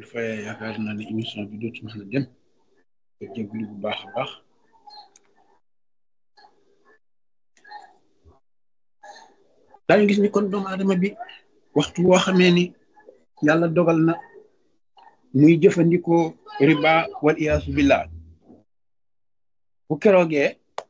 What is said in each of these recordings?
fayee yaakaar naa ne émission bi dootu mën a dem te jéglu bu baax a baax daañu gis ni kon doomu aadama bi waxtu woo xamee ni yàlla dogal na muy jëfandikoo riba wal iyaasu billah bu keroogee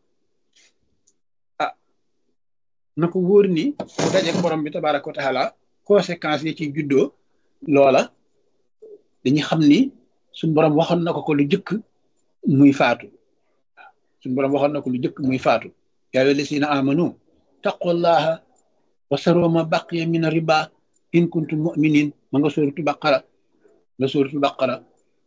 ah na ko wóor ni bu dajeek borom bi tabaaraka wa taala conséquences yi ci juddoo loola dañuy xam ni suñ borom waxoon na ko lu jëkk muy faatu suñ borom waxoon na ko lu jëkk muy faatu yaa ayyuhal lazina amanu taqullaha wa saru ma baqiya min riba in kuntum mu'minin ma nga suratul baqara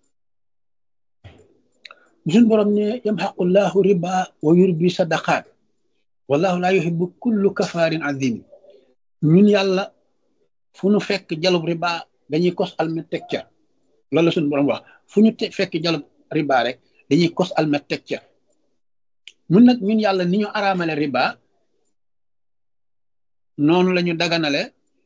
suñ borom ne yamhaqullahu riba wa yurbi sadaqat wallahu la yuhibbu kullu kafarin azim ñun yàlla fu ñu fekk jalub riba dañuy kos almet teg ca loolu la suñu borom wax fu ñu fekk jalub riba rek dañuy kos almet teg ca ñun nag ñun yàlla ni ñu araamale riba noonu la ñu daganale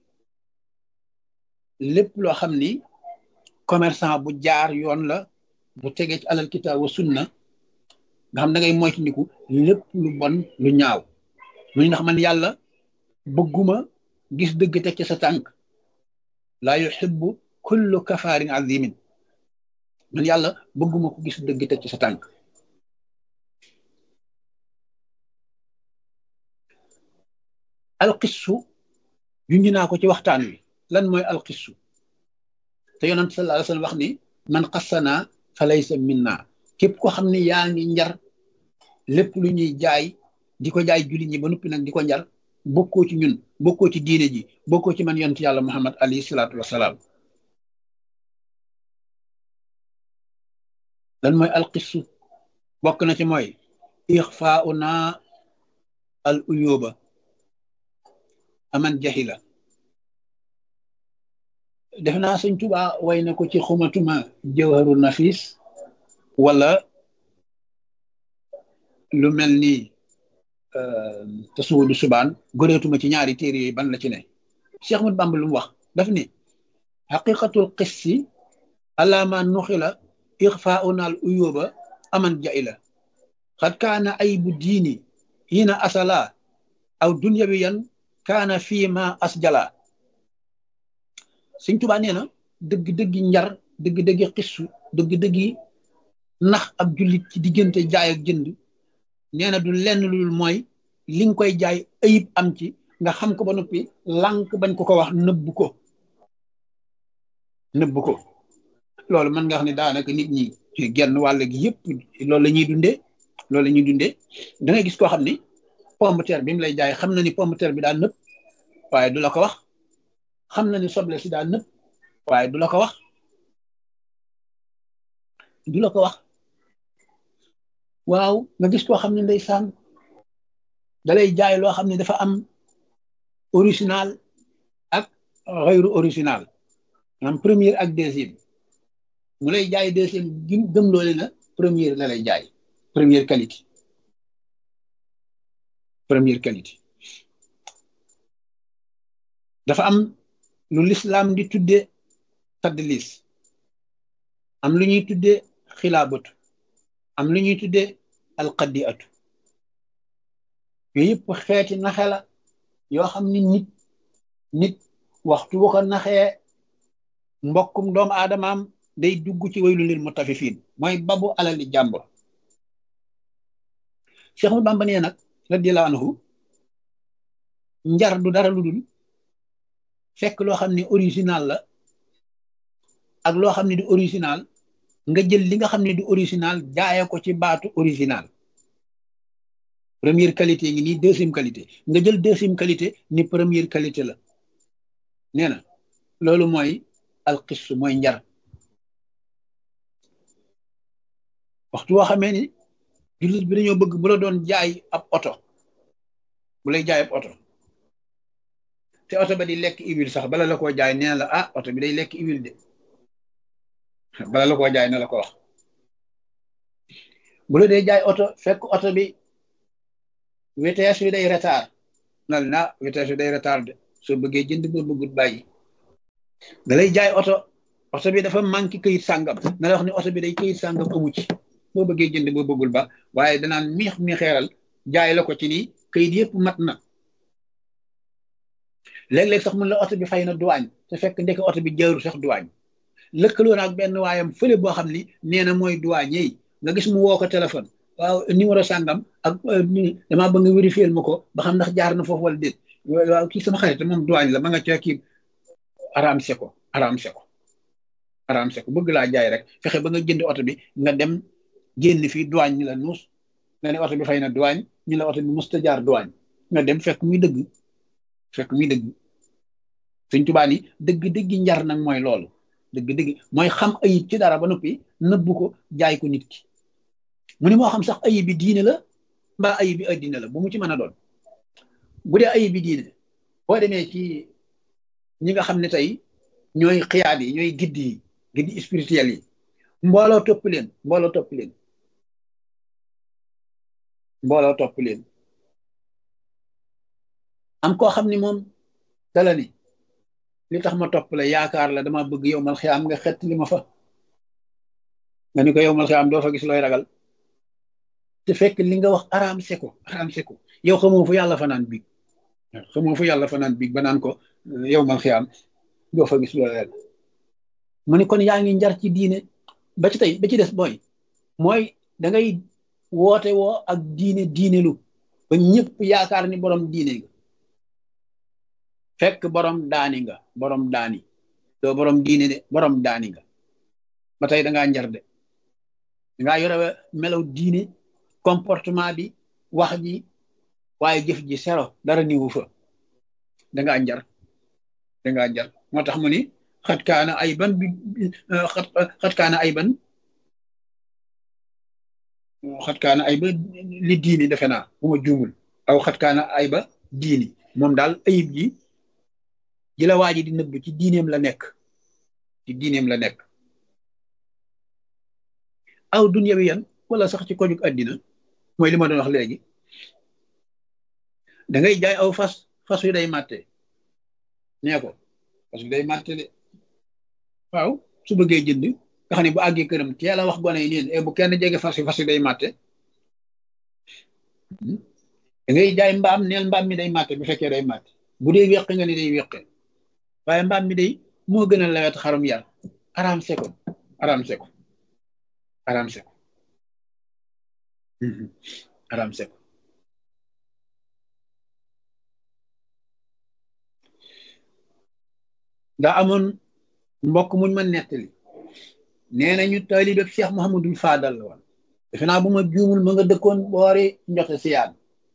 lépp loo xam ni commerçant bu jaar yoon la bu tegee ci alal kitaab wa sunna nga xam da ngay moytandiku lépp lu bon lu ñaaw muy ndax man yàlla bëgguma gis dëgg teg ci sa tànk laa yuhibbu kullu kafaarin azimin man yàlla bëgguma ko gis dëgg teg ci sa tànk alqissu junj naa ko ci waxtaan wi lan mooy alqissu te yonent sallallahu alayhi wa sallam wax ni man qassana fa laysa minna képp ko xam ne yaa ngi njar lépp lu ñuy jaay di ko jaay jullit ñi ba noppi nag di ko njar bokkoo ci ñun bokkoo ci diine ji bokkoo ci man yonent yàlla muhammad alayhi salaatu wasalaam lan mooy alqissu bokk na ci mooy ixfauna al uyuba aman jahila def naa sëñ Tuubaa way na ko ci xumatuma jawharu nafis wala lu mel ni tasuwudu subaan goreetuma ci ñaari téere yooyu ban la ci ne Cheikh Ahmad Bamba lu mu wax daf ni xaqiqatul qissi alama nuxila ixfauna al uyuba aman jahila xad kaana aybu diini hina asala aw dunyawiyan kaana fii ma asjala Sëñ Tuubaa nee na dëgg-dëggi njar dëgg-dëggi xissu dëgg-dëggi nax ab jullit ci diggante jaay ak jënd nee na du lenn lu mooy li nga koy jaay ayib am ci nga xam ko ba noppi lànk bañ ko wax nëbbu ko loolu mën nga wax ne daanaka nit ñi ci genn wàll gi yëpp loolu la ñuy dundee da ngay gis koo xam ni pomme de terre bi mu lay jaay xam na ni pomme de terre bi daa nëb waaye du la ko wax xam na ni soble si daa nëb waaye du la ko wax waaw nga gis koo xam ne ndeysaan dalay jaay loo xam ne dafa am original ak xayru original maanaam première ak deuxième mu lay jaay deuxième gëm loole na première la lay jaay première qualité dafa am lu lislaam di tudde tadlis am lu ñuy tudde xilaabatu am lu ñuy tudde alqadiatu yooyu yëpp xeeti naxe la yoo xam ni nit waxtu bu ko naxee mbokkum doomu aadamaam day dugg ci waylu lil mutaffifin mooy babu alali jàmbur Cheikh Ahmadu Bamba nee nag radiyallahu anhu njar du dara lu dul fekk loo xam ne original la ak loo xam ne du original nga jël li nga xam ne du original jaaye ko ci baatu original première qualité ngi nii deuxième qualité nga jël deuxième qualité ni première qualité la nee na loolu mooy alqis mooy njar waxtu woo xamee ni jullit bi dañoo bëgg bu la doon jaay ab oto bu lay jaay ab oto te oto ba di lekk huile sax bala la koo jaay nee la ah oto bi day lekk huile de bala la koo jaay na la ko wax bu la dee jaay oto fekk oto bi vitesse bi day retard nal na vitesse bi day retard de soo bëggee jënd ba bëggut bàyyi da lay jaay oto oto bi dafa manqué këyit sàngam na la wax ne oto bi day këyit sàngam amu ci boo bëggee jënd boo bëggul ba waaye danaan mi xeeral jaay la ko ci nii këyit yëpp mat na léeg-léeg sax mun la oto bi fay na duwaañ te fekk ndeke oto bi jaarul sax duwaañ lëkkaloo ak benn waayam fële boo xam ni nee na mooy duwaañ yi nga gis mu woo ko téléphone waaw numéro sàngam ak damaa bëgg nga vérifier ma ko ba xam ndax jaar na foofu wala déet waaw kii sama xarit moom duwaañ la ma nga ca kii aramse ko bëgg laa jaay rek fexe ba nga jënd oto bi nga dem génn fii duwaañ ñu la nuus nga ne oto bi fay na duwaañ ñu la oto bi musta jaar duwaañ nga dem fekk muy dëgg Sëñ Tuubaa ni dëgg-dëgg njar nag mooy loolu dëgg-dëgg mooy xam ayib ci dara ba noppi nëbbu ko jaay ko nit ki mu ne moo xam sax ayib bi diine la mbaa ayib bi addina la bu mu ci mën a doon bu dee ayib bi diine boo demee ci ñi nga xam ne tey ñooy xiyaad yi ñooy giddi spirituel yi mbooloo topp leen am koo xam ni moom dala ni li tax ma topp la yaakaar la dama bëgg yow mal xiyaam nga xett li ma fa nga ni ko yow mal xiyaam doo fa gis looy ragal te fekk li nga wax araam seko yow xamoo fu yàlla fanaan biig ba naan ko yow mal xiyaam doo fa gis looy ragal mu ni kon yaa ngi njar ci diine ba ci tey ba ci des mooy da ngay woote woo ak diine lu ba ñëpp yaakaar ni borom diine nga fekk borom daani doo borom diine de borom daani nga ba tey dangaa njar de dangaa yore melaw diine comportement bi wax ji waaye jëf ji sero dara niwu fa dangaa njar moo tax mu ni xat kaana ayba li diini defe naa bu ma juumul aw xat kaana ayba diini moom daal ayib ji la waa ji di nëbb ci diineem la nekk aw dunyawi yan wala sax ci kojug àddina mooy li ma doon wax léegi da ngay jaay aw fas wi day màtte nee ko fas wi day màtte de waaw su bëggee jënd nga xam ne bu àggee këram teel a wax gone yi neen bu kenn jege fas wi day màtte da ngay jaay mbaam neel mbaam mi day màtte bu fekkee day màtte bu dee weq nga ni day weqe waaye mbaam mi day moo gën a lawet xarum yar araam seko daa amoon mbokk muñ ma nettali nee nañu taalibe Cheikh Mouhamadul Fadal la woon defe naa bu ma juumul ma nga dëkkoon boori njote siyaan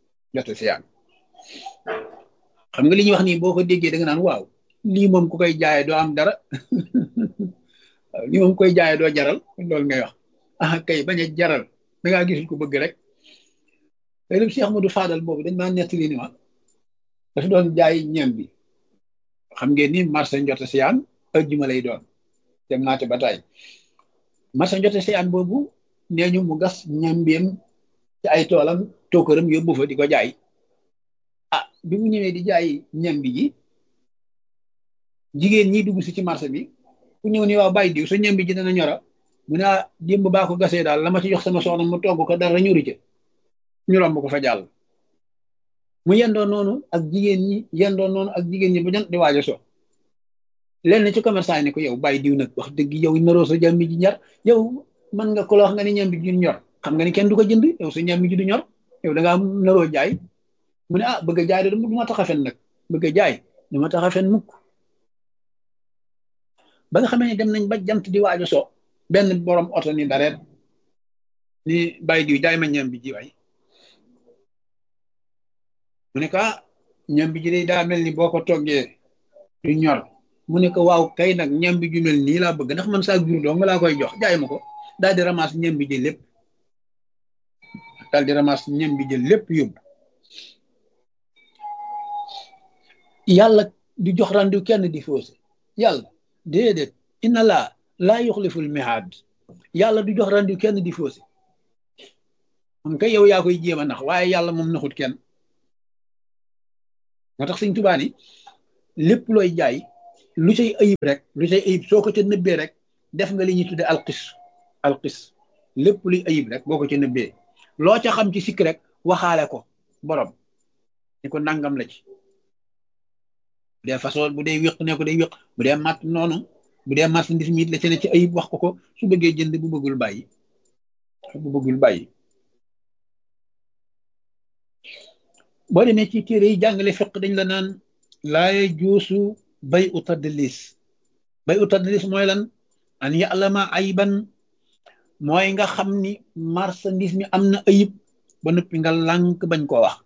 xam nga li ñuy wax nii boo ko déggee da nga naan waaw lii moom ku koy jaayee doo am dara lii moom koy jaayee doo jaral loolu ngay wax kay bañ a jaral da ngaa gisul ko bëgg rek taalibe Cheikh Mouhamadul Fadal boobu dañ maa nettali ni ma dafa doon jaay ñam bi xam ngeen ni marché njote siyaan ajjuma lay doon dem naa te ba tey marché njote siyaan boobu nee ñu mu gas ñambeem ci ay toolam tookaram yóbbu fa di ko jaay bi mu ñëwee di jaay ñambi ji jigéen ñi dugg si ci marché bi ku ñëw ni waaw bàyyi diw sa ñambi ji dana ñora mu ne démb baa ko gasee daal la ma ci jox sama soxna mu togg ko dara ñuri ca ñu romb ko fa jàll mu yendoo noonu ak jigéen ñi ba jant di waajo so lenn ci commerçant yi ne ko yow bàyyi diw nag wax dëgg yow naroo sa ñambi ji ñor yow mën nga ko la wax nga ni ñambi ji ñor xam nga ni kenn du ko jënd yow sa ñambi ji du ñor yow da ngaa naroo jaay mu ne bëgg a jaay de du ma tax a fen nag bëgg a jaay du ma tax a fen mukk ba nga xamee ne dem nañ ba jant di waajo so benn borom oto ni dareet ni bàyyi diw jaay ma ñambi ji waay mu ne ko ñambi ji de daa mel ni boo ko toggee du ñor mu ne ko waaw kay nag ñambi ju mel nii laa bëgg ndax man saa jur doo nga laa koy jox jaay ma ko daal di ramasse ñambi ji lépp yóbbu yàlla di jox randiw kenn di faussé yàlla déedéet inna laa yuxliful mihaad yàlla du jox randiw kenn di faussé moom kay yow yaa koy jéem a nax waaye yàlla moom naxut kenn moo tax Sëñ Tuubaa ni lépp looy jaay lu cay ayib rek lu cay ayib soo ko ca nëbbee rek def nga li ñuy tudde alxis lépp luy ayib rek boo ko ca nëbbee loo ca xam ci sikk rek waxaale ko borom ni ko nangam la ci bu dee façon bu dee wéq ne ko day wéq bu dee matt noonu bu dee marchandise mi it la ci ne ci ayib wax ko ko su bëggee jënd bu bëggul bàyyi boo demee ci téere yi jàngale fiq dañ la naan laaye juusu bay u tadlis mooy lan an ya'lama ayban mooy nga xam ni marchandise mi am na ayib ba noppi nga lànk bañ koo wax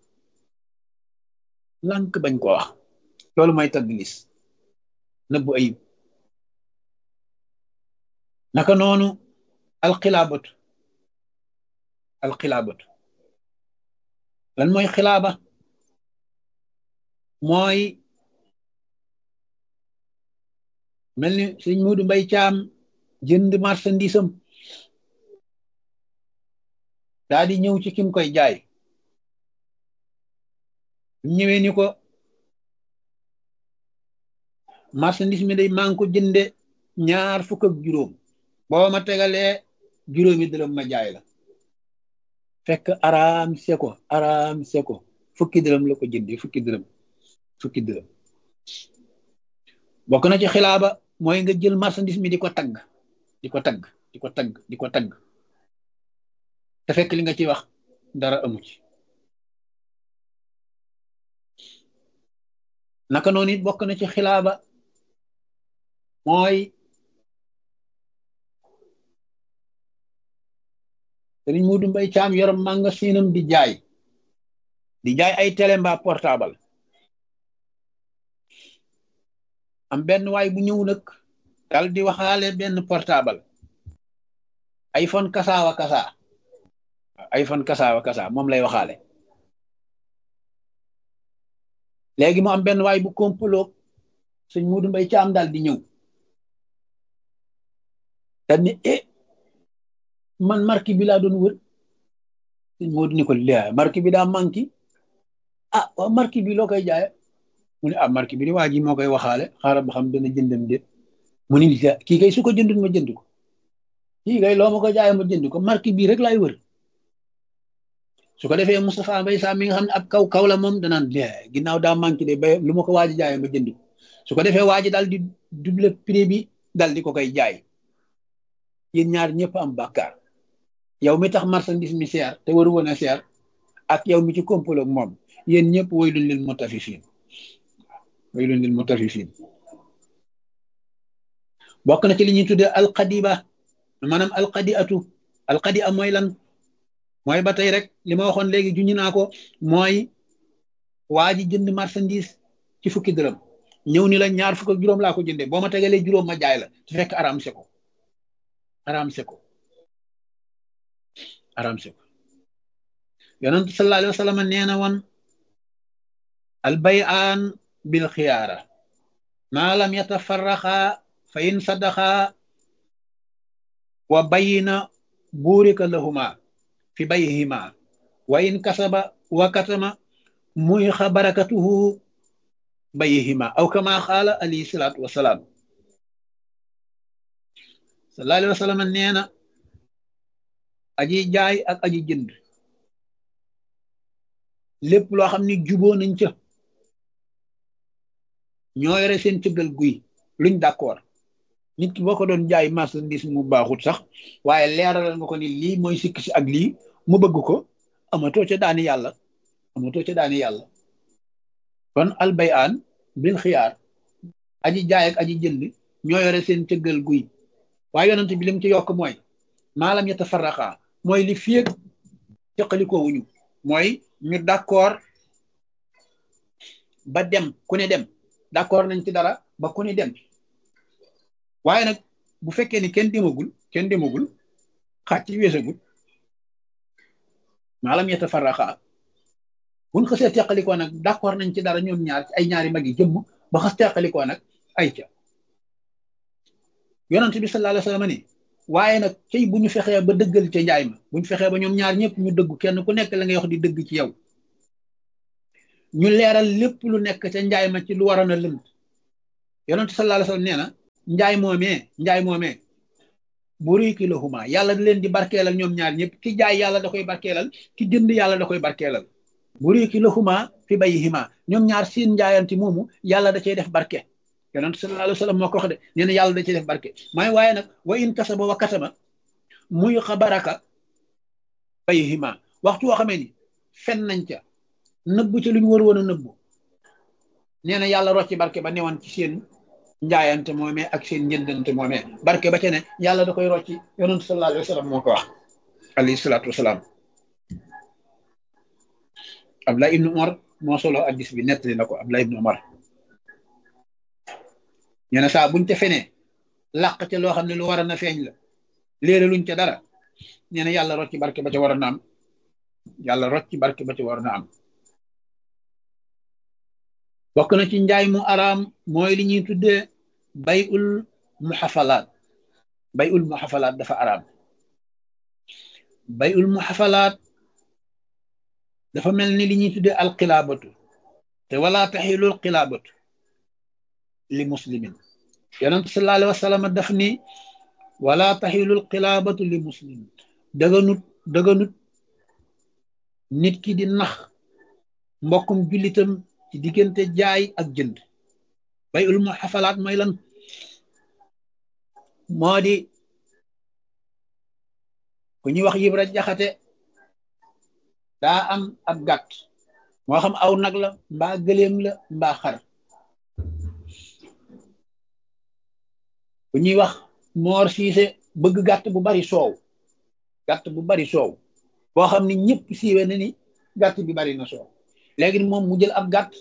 loolu mooy tadlis nëbbu ayib naka noonu alxilaabatu lan mooy xilaaba mooy mel ni sëñ Muudu Mbay Caam jënd marchandise am daa di ñëw ci kim koy jaay ñëwee ni ko marchandise mi day maa ngi ko jënde $20 boo ma tegalee $5 ma jaay la fekk araam seko $10 la ko jëndee $10 bokk na ci xilaaba mooy nga jël marchandise mi di ko tagg te fekk li nga ci wax dara amu ci naka noonu it bokk na ci xilaaba mooy Sëriñ Muudu Mbay Caam yor magasinam di jaay ay télé mbaa portable am benn waay bu ñëw nag dal di waxaale benn portable iPhone kasaawa kasaa moom lay waxaale léegi mu am benn waay bu komploog Sëriñ Muudu Mbay Caam dal di ñëw dal ni man marque bi laa doon wër sëñ Moodu ni ko laa marque bi daa manqué waaw marque bi loo koy jaaye mu ne marque bi di waa ji moo koy waxaale xaaral ba xam dana jëndam déet mu ni kii kay su ko jëndul ma jënd ko kii kay loo ma ko jaaye ma jënd ko marque bii rek laay wër su ko defee Moustapha Mbay Sam mi nga xam ne ab kaw la moom danaan ginnaaw daa manqué de ba lu ma ko waaji jaaye ma jënd ko su ko defee waaji daal di double prix bi dal di ko koy jaay yéen ñaar ñëpp am bàkkaar yow mi tax marchandise mi seer te waru woon a seer ak yow mi ci kompolo ak moom yéen ñëpp waylun lil mutaffifin bokk na ci li ñuy tuddee alqadiba maanaam alqadia mooy lan mooy ba tey rek li ma waxoon léegi juñu naa ko mooy waa ji jënd marchandise ci $10 ñëw ni la $20 laa ko jëndee boo ma tegalee $5 ma jaay la su fekk araam se ko yonent sallallahu alayhi wa sallam nee na woon albay'aan bil xiyaara maa lam yatafarraqa fa in sadaqa wa bayna burika lahuma fi bayhima wa in kasaba wa katama muhiqa barakatuhu bayhima aw kama qaala alayhi salaatu wasalaam sallallahu alayhi wa sallam nee na aji jaay ak aji jënd lépp loo xam ni juboo nañ ca ñoo yore seen cëggal guy luñ d'accord nit ki boo ko doon jaay marchandise mu baaxut sax waaye leeralal nga ko ni lii mooy sikk si ak lii mu bëgg ko amatoo ca daani yàlla kon albay'aan bil xiyaar aji jaay ak aji jënd ñoo yore seen cëggal guy waaye yonent bi lim ci yokk mooy maalam yatafarraqa mooy li fieg teqalikoo wuñu mooy ñu d'accord ba dem ku ne dem d'accord nañ ci dara ba ku ne dem waaye nag bu fekkee ni kenn demagul xaaj ci weesagul maalam yatafarraqa buñ xasee teqalikoo nag d'accord nañ ci dara ñoom ñaar ci ay ñaari mag yi jëmm ba xas teqalikoo nag ay ca yonent bi sallallahu alayhi wa sallam ni waaye nag cey bu ñu fexee ba dëggal ca njaay ma bu ñu fexee ba ñoom ñaar ñëpp ñu dëggu kenn ku nekk la ngay wax di dëgg ci yow ñu leeral lépp lu nekk ca njaay ma ci lu waroon a lënt yonent sallallahu alayhi wasallam nee na njaay moomee buriki lahuma yàlla da leen di barkeelal ñoom ñaar ñëpp ki jaay yàlla da koy barkeelal ki jënd yàlla da koy barkeelal buriki lahuma fi bayhima ñoom ñaar seen njaayanti moomu yàlla da cey def barke yonent sallallahu alayhi wasallam moo ko wax de nee na yàlla da cey def barke waaye nag wa in kasaba wa katama muy xabaraka bayhima waxtu woo xamee ni fen nañ ca nëbbu ca lu ñu war woon a nëbbu nee na yàlla rocci barke ba newoon ci seen njaayante moomee ak seen njëndante moomee barke ba ca ne yàlla da koy rocci yonent sallallahu alayhi wa sallam moo ko wax alayhi salaatu wasalaam Abdullah ibnu Umar moo solo addis bi nettali na ko Abdullah ibnu Umar ñu ne saa buñ ca fenee làq ca loo xam ne lu war a na feeñ la léere luñ ca dara nee na yàlla rocci barke ba ca war a na am yàlla rocci barke ba ca war na am bokk na ci njaay mu araam mooy li ñuy tuddee bayul muxafalaat dafa araam bayul muxafalaat dafa mel ni li ñuy tuddee alxilaabatu te wala taxilul xilaabatu li muslimin yonent sallallahu alayhi wa sallam daf ni wala taxilul xilaabatu li muslimin dëgganut nit ki di nax mbokkum jullitam ci diggante jaay ak jënd bayul muxafalaat mooy lan moo di ku ñuy wax Yibra Jaxate daa am ab gàtt moo xam aw nag la mbaa gëléem la mbaa xar ku ñuy wax Moor Siise bëgg gàtt bu bari soow boo xam ni ñëpp siiwe na ni gàtt bi bari na soow léegi moom mu jël ab gàtt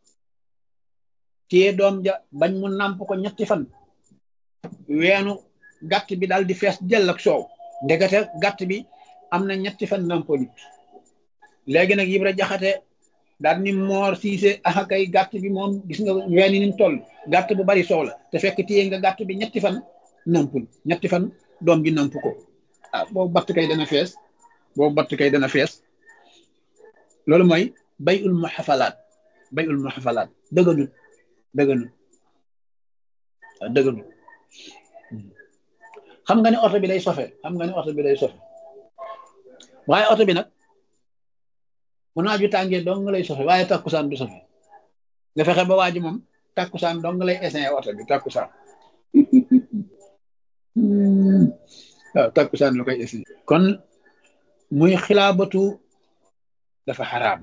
téye doom ja bañ mu nàmp ko ñetti fan weenu gàtt bi daal di fees jël ak soow ndekete gàtt bi am na ñetti fan nàmpo nit léegi nag Yibra Jaxate daal ni Moor Siise kay gàtt bi moom gis nga ween yi ni mu toll gàtt bu bari soow la te fekk téye nga gàtt bi ñetti fan nàmpul ñetti fan doom ji nàmp ko boobu batt kay dana fees loolu mooy bayul muxafalaat dëgganut xam nga ne oto bi day sofe waaye oto bi nag bu naaju tàngee dong nga lay sofe waaye takkusaan du sofe nga fexe ba waa ji moom takkusaan dong nga lay essayer oto bi takkusaan waaw takkusaan lu koy essayer kon muy xilaabatu dafa xaraam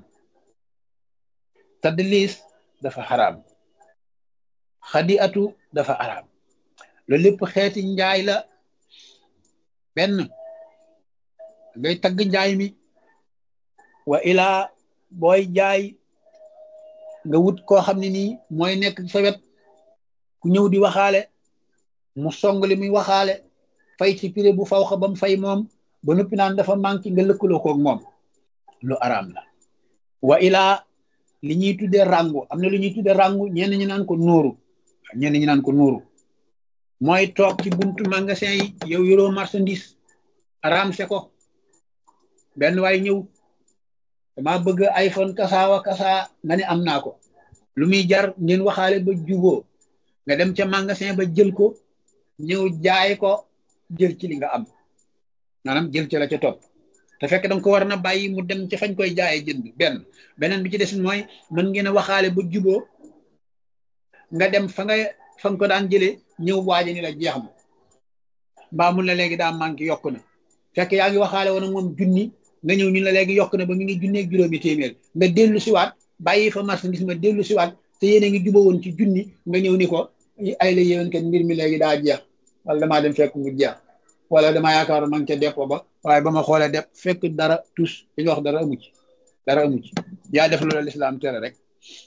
tadlis dafa xaraam xadiatu dafa xaraam loolu lépp xeeti njaay la benn ngay tagg njaay mi wa ilaa booy jaay nga wut koo xam ne nii mooy nekk sa wet ku ñëw di waxaale mu song li muy waxaale fay ci prix bu faw xa bam fay moom ba noppi naan dafa manqué nga lëkkaloo koog moom lu araam la wa ilaa li ñuy tuddee rangu am na lu ñuy tuddee rangu ñenn ñi naan ko nuuru mooy toog ci buntu magasin yi yow yoroo marchandise araam se ko benn waay ñëw dama bëgg iPhone kasaawa kasaa nga ne am naa ko lu muy jar ngeen waxaale ba juboo nga dem ca magasin ba jël ko ñëw jaay ko jël ci li nga am maanaam jël ci la ca topp te fekk danga ko war na bàyyi mu dem ci fañ koy jaayee jënd beneen bi ci des mooy mën ngeen a waxaale ba juboo nga dem fa nga ko daan jëlee ñëw waaje ni la jeex ma mbaa mun la léegi daa manqué yokk na fekk yaa ngi waxaale woon moom junni nga ñëw ñu la léegi yokk na ba mi ngi junneeg juróomi téeméer nga dellu siwaat bàyyi fa marchandise ma dellu siwaat te yéen a ngi juba woon ci junni nga ñëw ni ko ay la yéwén kat mbir mi léegi daa jeex wala damaa dem fekk mu jeex wala damaa yaakaar ma ngi ca dépôt ba waaye ba ma xoolee def fekk dara tus li nga wax dara amu ci yaa def loolu lislaam tere rek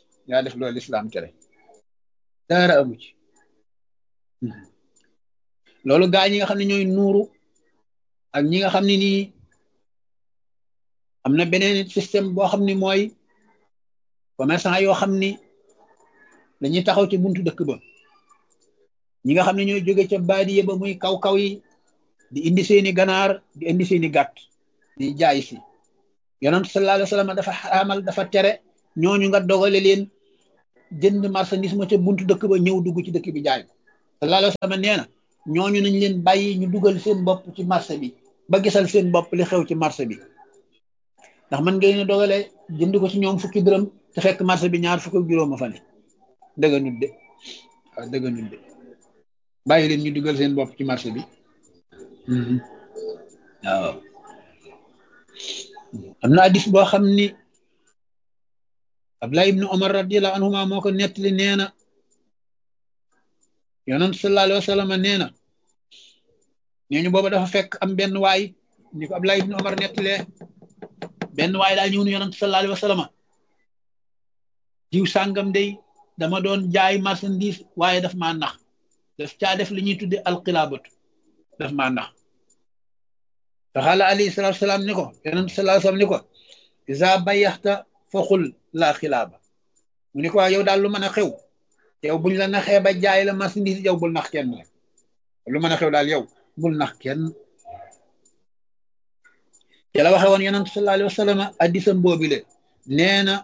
dara amu ci loolu gaa ñi nga xam ne ñooy nuuru ak ñi nga xam ne nii am na beneen système boo xam ne mooy commerçant yoo xam ni dañuy taxaw ci buntu dëkk ba ñi nga xam ne ñooy jóge ca baadiye ba muy kaw yi di indi seeni ganaar di indi seeni gàtt di jaay si yonent sallallahu alayhi wa sallam dafa xaraamal dafa tere ñooñu nga dogale leen jënd marchandise ma ca buntu dëkk ba ñëw dugg ci dëkk bi jaay ko sallallahu alayhi wa sallam nee na ñooñu nañ leen bàyyi ñu dugal seen bopp ci marché bi ba gisal seen bopp li xew ci marché bi ndax man ngay ne dogale jënd ko ci ñoom fukki dërëm te fekk marché bi ñaar fukk ak juróom a fa ne dëgga nut de waaw dëgga nut de bàyyi leen ñu dugal seen bopp ci marché bi waaw am na hadis boo xam ni Abdullah ibnu Umar radiyallahu anhuma moo ko nettali nee na yonent sallallahu alayhi wa sallam nee na nee ñu booba dafa fekk am benn waay ni ko Abdullah ibnu Umar nettalee benn waay daa ñëw ni yonent sallallahu alayhi wa sallam jiw sàngam day dama doon jaay marchandise waaye daf maa nax daf caa def li ñuy tudde alxilaabatu daf maa nax te xaala alayhi salatu wasalaam ni ko yonent sallallahu alayhi wa sallam ni ko isa bayaxta fa xul laa xilaaba mu ni ko waa yow daal lu mën a xew yow buñ la naxee ba jaay la marchandise yow bul nax kenn rek lu mën a xew daal yow bul nax kenn te la waxe woon yonent sallallahu alayhi wa sallam addisam boobile nee na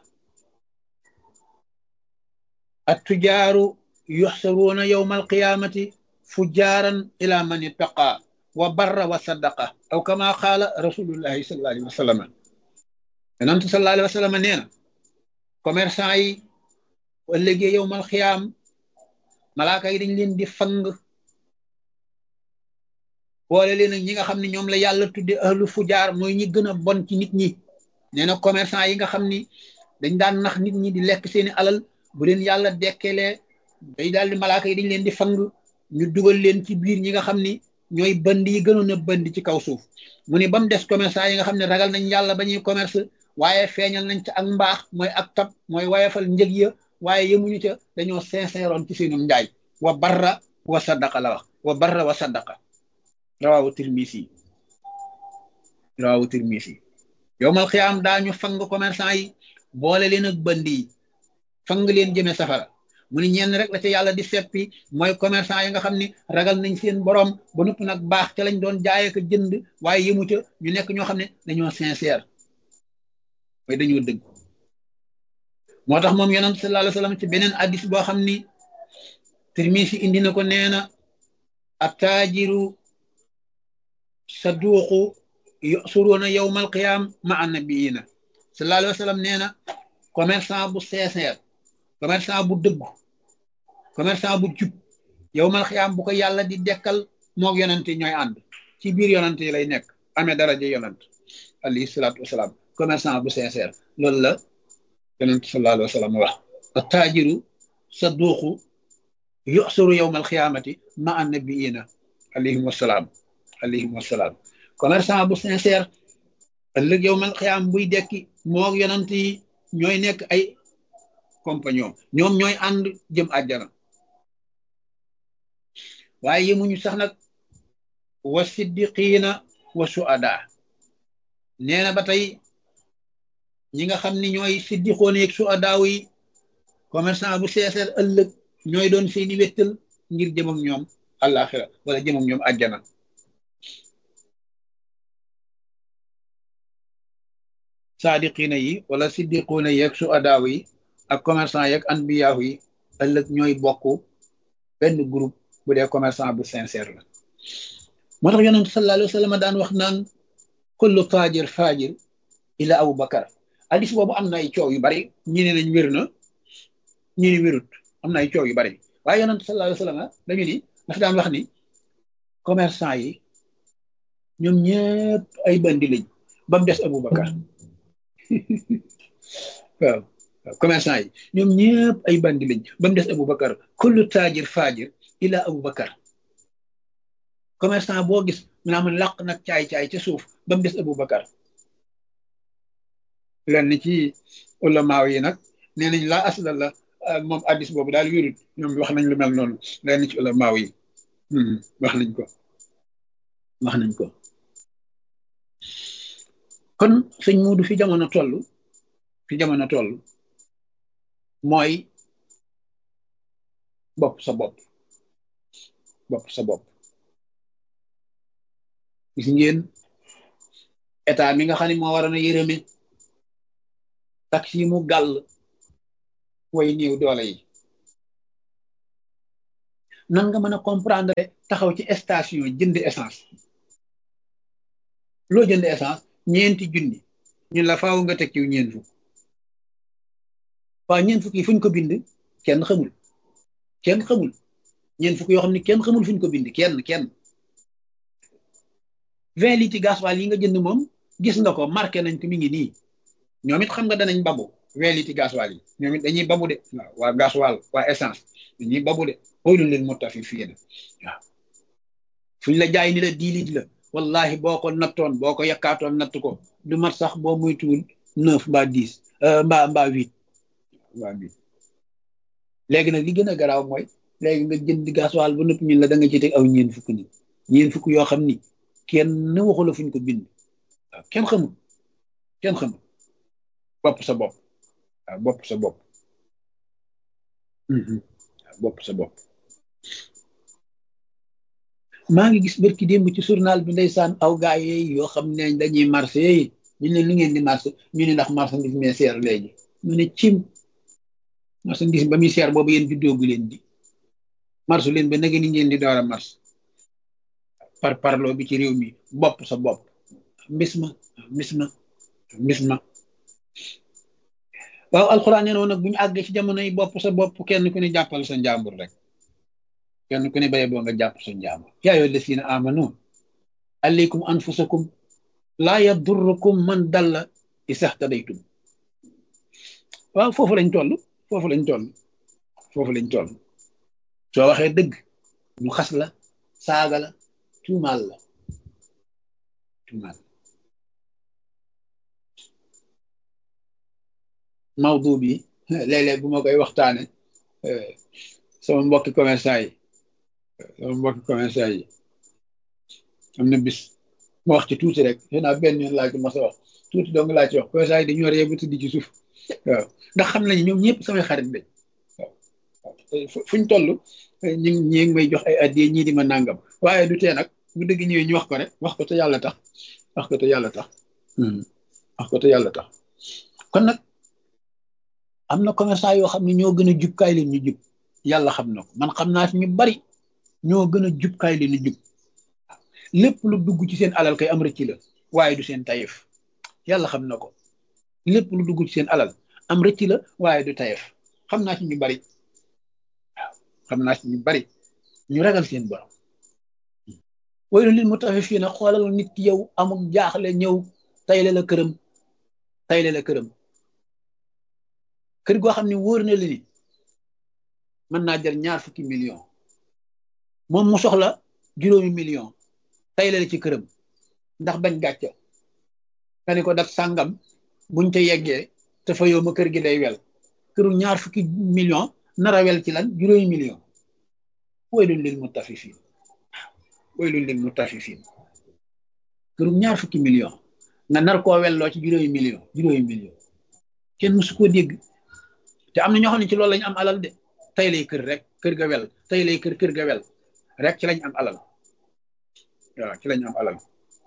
attujaaru yuxsaruuna yowma alqiyamati fujaaran ila man ittaqa wa barra wa saddaqa aw kama qaala rasulullahi sallallahu alayhi wa sallam yonent sallallahu alayhi wa sallam nee na commerçant yi ëllëgee yowmal xiyaam malaaka yi dañ leen di fang boole leen ak ñi nga xam ne ñoom la yàlla tudde ahlu fujaar mooy ñi gën a bon ci nit ñi nee na commerçant yi nga xam ni dañ daan nax nit ñi di lekk seeni alal bu leen yàlla dekkelee day daal di malaaka yi dañ leen di fang ñu dugal leen ci biir ñi nga xam ni ñooy bënd yi gënoon a bënd ci kaw suuf mu ni ba mu des commerçant yi nga xam ne ragal nañ yàlla ba ñuy commerce waaye feeñal nañ ca ak mbaax mooy ak tab mooy wayefal njëg ya waaye yemuñu ca dañoo sincèreoon ci seenum njaay wa barra wa saddaqa la wax wa barra wa saddaqa rawaawu tirmisi yowmal xiyaam daañu fang commerçant yi boole leen ak bënd yi fang leen jëme safara mu ni ñenn rek la ca yàlla di seppi mooy commerçant yi nga xam ni ragal nañ seen borom ba noppi nag baax ca lañ doon jaayee ko jënd waaye yemu ca ñu nekk ñoo xam ne dañoo sincère mooy dañoo dëgg moo tax moom yonent sallallahu alayhi wa sallam ci beneen addis boo xam ni Tirmisi indi na ko nee na attaajiru saduuqu yusuruuna yowmal qiyaam ma annabiyina sallallahu alayhi wa sallam nee na commerçant bu sincère commerçant bu dëggu commerçant bu jub yowmal qiyaam bu ko yàlla di dekkal moog yonent ñooy ànd ci biir yonent yi lay nekk amee daraja yonent alayhi salaatu wasalaam commerçant bu sincère loolu la yonent sallallahu alayhi wa sallam wax attaajiru saduuqu yusuru yowmal qiyaamati ma annabiyina alayhim wasalaam commerçant bu sincère ëllëg yowmal qiyaam buy dekki moog yonent yi ñooy nekk ay compagnon ñoom ñooy ànd jëm àjjana waaye yemuñu sax nag wa siddiqiina wa suada nee na ba tey ñi nga xam ni ñooy siddiqoon yeeg suadaaw yi commerçant bu sincère ëllëg ñooy doon seeni wéttal ngir jëm ak ñoom àllaaxira wala jëm ak ñoom àjjana saadiqiina yi wala siddiquuna yi ak suadaaw yi ak commerçant yeeg anbiyaahu yi ëllëg ñooy bokk benn groupe bu dee commerçant bu sincère la moo tax yonent sallallahu alayhi wa sallam daan wax naan kullu taajir faajir ila Abu Bakar hadis boobu am na ay coow yu bari ñi ne nañ wér na ñi ne wérut am na ay coow yu bari waaye yonent sallallahu alayhi wa sallam dañu ni dafa daan wax ni commerçant yi ñoom ñëpp ay bandi lañ ba mu des Abu Bakar waaw commerçant yi ñoom ñëpp ay bandi lañ ba mu des Abu Bakar kullu taajir faajir ila Abu Bakar commerçant boo gis mu naa man làq nag caay-caay ca suuf ba mu des Abu Bakar lenn ci ulamaaw yi nag nee nañ laa asla la moom addis boobu daal wérut ñoom wax nañ lu mel noonu lenn ci ulamaaw yi wax nañ ko kon sëñ Muudu fi jamono toll mooy bopp sa bopp gis ngeen état mi nga xam ne moo waroon a yërëme tax yi mu gàll way néew doole yi. nan nga mën a comprendre taxaw ci station jënd essence loo jënd essence ñeenti junni ñun la faaw nga teg ci ñeent fukk waaw ñeent fukk yi fuñ ko bind kenn xamul ñeent fukk yoo xam ne kenn xamul fuñ ko bind kenn 20 litres gasoil yi nga jënd moom gis nga ko marqué nañ ko mi ngi nii ñoom it xam nga danañ babu 20 litres gasoil yi ñoom it dañuy babu de waaw waa gasoil waa essence dañuy babu de xoolul leen mutaffifin waaw fuñ la jaay ni la 10 litres la wallahi boo ko nattoon boo ko yakkaatoon natt ko du mat sax boo muy tuul 9 mbaa 10 mbaa 8 léegi nag li gën a garaaw mooy léegi nga jënd gasoil ba nëpp ñun la da nga ci teg aw ñeen fukk ni ñeen fukk yoo xam ni kenn waxu la fuñ ko bind waaw kenn xamul bopp sa bopp waaw bopp sa bopp waaw bopp sa bopp maa ngi gis barki démb ci journal bi ndeysaan aw gaay yi yoo xam ne dañuy marché yi ñu ne lu ngeen di marché ñu ne ndax marchandise mais seer léegi mu ne cim marchandise ba muy seer boobu yéen juddoogu leen di marché leen ba nag ni ngeen di door a marché par parloo bi ci réew mi bopp sa bopp mbis ma waaw alxuraan nee noonu nag bu ñu àggee ci jamono yi bopp sa bopp kenn ku ne jàppal sa njàmbur rek kenn ku ne baye boo nga jàpp sa njàmbur yaa ayyuhal lazina amanu alaykum anfusakum laa yadurrukum man dalla izaa ihtadaytum waaw foofu lañ toll soo waxee dëgg ñu xas la saaga la tuumaal mawdu bi léeg-léeg bu ma koy waxtaane sama mbokki commerçant yi am na bis ma wax ci tuuti rek xëy benn yoon laa ci mas a wax tuuti dong laa ci wax commerçant yi dañoo ree ba tëdd ci suuf waaw ndax xam nañu ñoom ñëpp samay xarit lañ waaw fuñ toll ñi ngi may jox ay addiya ñii di ma nàngam waaye du tee nag bu dëgg ñëwee ñu wax ko rek wax ko te yàlla tax kon nag am na commerçant yoo xam ne ñoo gën a jub kaay leen ñu jub yàlla xam na ko man xam naa fi ñu bari ñoo gën a jub kaay leen ñu jub lépp lu dugg ci seen alal kay am rëcc la waaye du seen tayef yàlla xam na ko lépp lu dugg ci seen alal am rëcc la waaye du tayef xam naa ci ñu bari ñu ragal seen borom waylun lil mutaffifina xoolal nit ki yow amul jaaxle ñëw tayle la këram kër goo xam ne wóor na la ni mën naa jar 20 million moom mu soxla 5 million tayle la ci këram ndax bañ gàcce nga ni ko daf sàngam buñ ca yeggee te fa yow ma kër gi day wel këru 20 million nar a wel ci lan 5 million waylun lil mutaffifin këru 20 million nga nar koo welloo ci 5 million kenn mësu koo dégg te am na ñoo xam ne ci loolu lañ am alal de tey lay kër rek kër ga wel tey lay kër ga wel rek ci lañ am alal waaw ci lañ am alal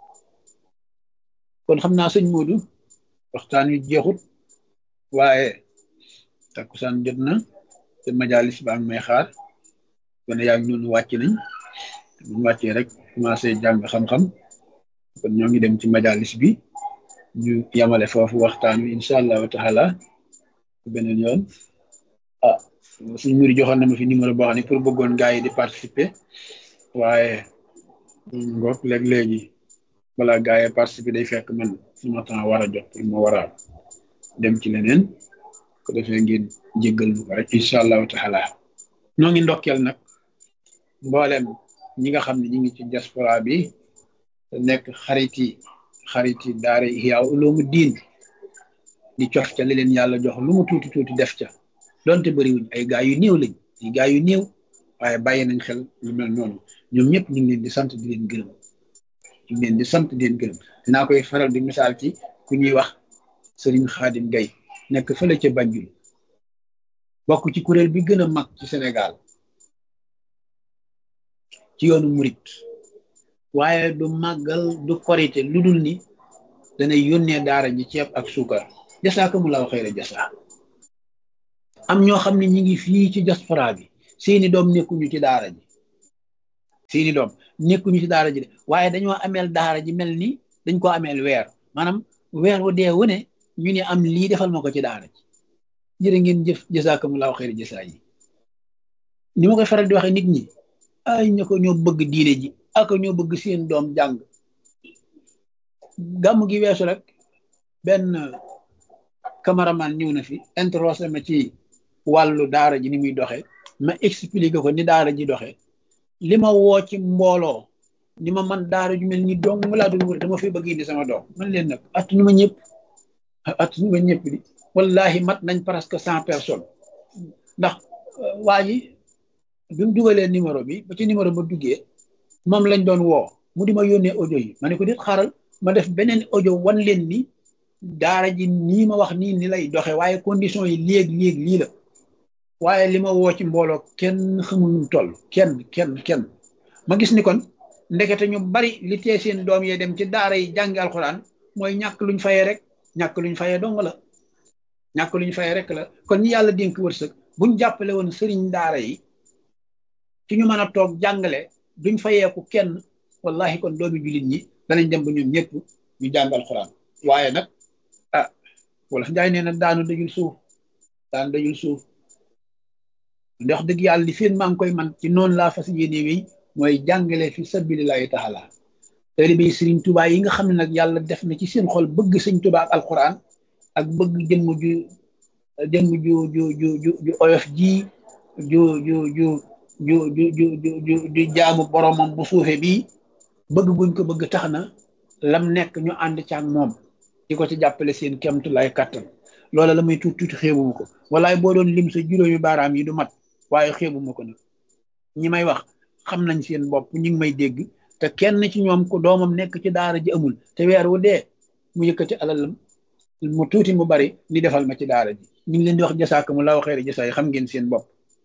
kon xam naa sëñ Modou waxtaan wi jeexut waaye takkusaan jot na te majalis ba am may xaar kon yaa ngi noonu wàcc nañ ñu wàccee rek commencé jàng xam-xam kon ñoo ngi dem ci majalis bi ñu yamale foofu waxtaan wi incha allahu taala beneen yoon suñ muri joxoon na ma fi numéro boo xam ne pour bëggoon gars yi di participer waaye ngoog léegi balaa gars yi participer day fekk man suma temps war a jot pour ma war a dem ci leneen ko defee ngeen jéggal bu ko rek incha allahu taala noo ngi ndokkeel nag mboolem ñi nga xam ne ñi ngi ci diaspora bi te nekk xariti daara Ihya Ulumuddin di cof ca li leen yàlla jox lu mu tuuti def ca donte bëriwuñ ay gaa yu néew lañ ay gaa yu néew waaye bàyyi nañ xel lu mel noonu ñoom ñëpp ñu ngi leen di sant di leen gërëm dinaa koy faral di misaal ci ku ñuy wax Serigne Khadim Gaye nekk fële ca Banjul bokk ci kuréel bi gën a mag ci Sénégal ci yoonu murit waaye du màggal du korite lu dul ni danay yónnee daara ji ceeb ak suukar jasaakumullahu xayra jasaa am ñoo xam ne ñi ngi fii ci diaspora bi seeni doom nekkuñu ci daara ji seeni doom nekkuñu ci daara ji de waaye dañoo ameel daara ji mel ni dañ ko ameel weer maanaam weer wu dee wu ne ñu ne am lii defal ma ko ci daara ji jërë ngeen jëf jazakumullahu xayri jasaa yi ni ma koy faral di waxe nit ñi ay ña ko ñoo bëgg diine ji ak ñoo bëgg seen doom jàng gàmm gi weesu rek benn cameraman ñëw na fi interrogé ma ci wàllu daara ji ni muy doxe ma expliqué ko ni daara ji doxe li ma woo ci mbooloo ni ma man daara ju mel ni dong laa doon wër dama fi bëgg indi sama doom man leen nag attunu ma ñëpp di wallahi mat nañ presque 100 personnes ndax waa ji bi mu dugalee numéro bi ba ci numéro ba duggee moom lañ doon woo mu di ma yónnee audio yi ma ne ko dit xaaral ma def beneen audio wan leen ni daara ji nii ma wax nii ni lay doxe waaye condition yi léeg lii la waaye li ma woo ci mbooloo kenn xamul nu mu toll kenn ma gis ni kon ndekete ñu bari li tee seen doom yee dem ci daara yi jàngi alxuraan mooy ñàkk luñ fayee rek ñàkk luñ fayee dong la ñàkk luñ fayee rek la kon ñi yàlla dénk wërsëg buñ jàppale woon sëriñ daara yi ci ñu mën a toog jàngale duñ fayeeku kenn wallahi kon doomi jullit ñi danañ dem ba ñoom ñëpp ñu jàng alxuraan waaye nag ah wala njaay nee na daanu dajul suuf ndax dëgg yàlla li feen maa ngi koy man ci noonu laa fas yéene wéy mooy jàngale fi sabilillahi taala taalibe Sëriñ Tuubaa yi nga xam ne nag yàlla def na ci seen xol bëgg Sëriñ Tuubaa ak alxuraan ak bëgg jëmm ju oyof ji ju jaamu boromam bu suufe bii bëgg guñ ko bëgg tax na lam nekk ñu ànd ci ak moom di ko ci jàppale seen kemtu lay kàttan loola la muy tuuti xeebuma ko walaay boo doon lim sa juróomi baaraam yi du mat waaye xeebuma ko nag ñi may wax xam nañ seen bopp ñu ngi may dégg te kenn ci ñoom ko doomam nekk ci daara ji amul te weer wu dee mu yëkkati alalam mu tuuti mu bari ni defal ma ci daara ji ñu ngi leen di wax jasaakumullaahu xayra jasaa yi xam ngeen seen bopp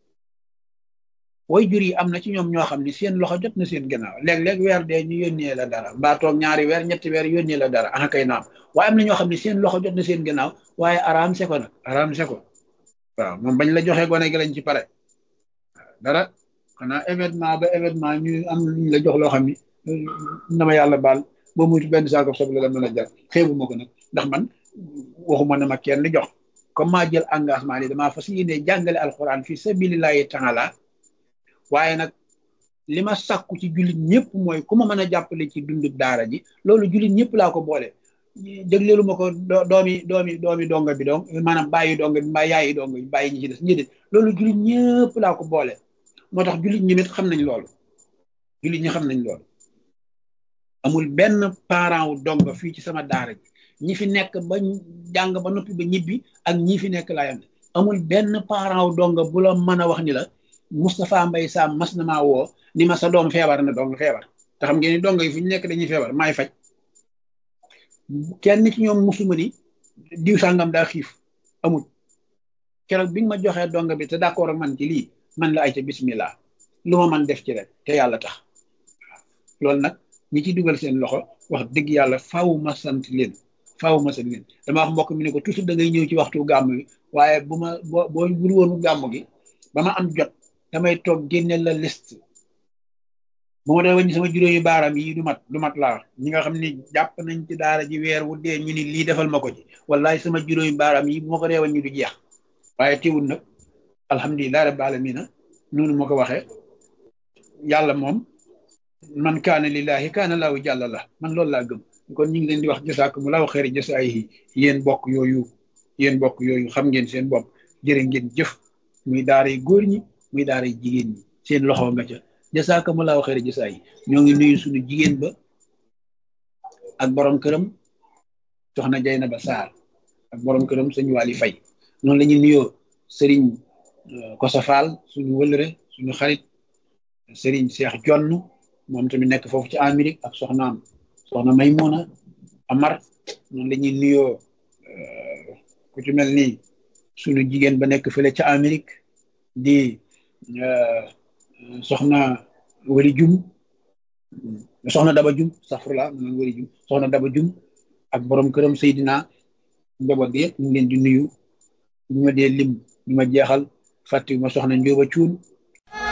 way jur yi am na ci ñoom ñoo xam ni seen loxo jot na seen gannaaw léeg-léeg weer dee ñu yónnee la dara mbaa toog ñaari weer ñetti weer yónnee la dara ana kay naam waaye am na ñoo xam ne seen loxo jot na seen gannaaw waaye araam se ko nag araam se ko waaw moom bañ la joxee gone gi lañ ci pare dara xanaa événement ba événement ñu am luñ la jox loo xam ni na ma yàlla baal boo muytu benn saako soble la mën a jar xeebu ma ko nag ndax man waxuma ne ma kenn jox comme maa jël engagement ni damaa fas yéene jàngale alxuraan fi sabilillahi taala waaye nag li ma sàkku ci jullit ñëpp mooy ku ma mën a jàppale ci dundub daara ji loolu jullit ñëpp laa ko boole jëgleelu ma ko doomi donga bi donc maanaam bàyyi donga bi mbaa yaayi donga bi bàyyi ñi ci des ñi loolu jullit ñëpp laa ko boole moo tax jullit ñi nit xam nañ loolu jullit ñi xam nañ loolu amul benn parent wu donga fii ci sama daara ji ñi fi nekk ba jàng ba noppi ba ñibbi ak ñi fi nekk laa yam amul benn parent wu donga bu la mën a wax ni la Moustapha Mbaye Sam mas na maa woo ni ma sa doom feebar na dong feebar te xam ngeen ni donga yi fu ñu nekk dañuy feebar maay faj kenn ci ñoom musuma ni diw sàngam daa xiif amul keroog bi nga ma joxee donga bi te d'accord ak man ci lii man la ay ca bismillah lu ma man def ci rek te yàlla tax loolu nag ñi ci dugal seen loxo wax dëgg yàlla faaw ma sant leen dama wax mbokk mi ne ko toujours da ngay ñëw ci waxtu gàmm bi waaye bu ma boo bul woonu gàmm gi ba ma am jot damay toog génne la liste bu ma dee wàññi sama juróomi baaraam yi du mat laa wax ñi nga xam ne jàpp nañ ci daara ji weer wu dee ñu ni lii defal ma ko ci wallahi sama juróomi baaraam yi bu ma ko dee wàññi du jeex waaye teewul nag alhamdulilah rabbil alamina noonu ma ko waxee yàlla moom man kaana lillahi kaana laahu jàlla la man loolu laa gëm kon ñu ngi leen di wax jasaakumullahu xayri jasaayihi yéen bokk yooyu xam ngeen seen bopp jërë ngeen jëf muy daara yi góor ñi muy daara yi jigéen ñi seen loxo nga ca jasaakumullahu xayri jasaayihi ñoo ngi nuyu suñu jigéen ba ak borom këram soxna Jaynaba Sarr ak borom këram sëñ Wali Fay noonu la ñuy nuyoo sëriñ Kosa Fall suñu wëlëre suñu xarit sëriñ Cheikh Jonn moom tamit nekk foofu ci Amérique ak soxna Maymuna Amar noonu la ñuy nuyoo ku ci mel ni suñu jigéen ba nekk fële ca Amérique di soxna Wari Jum soxna Daba Jum safrula man Wari Jum soxna Daba Jum ak borom këram Seydina njaboot bi yëpp ñu ngi leen di nuyu bu ma dee lim ñu ma jeexal fàttiwu ma soxna Njóoba Cuun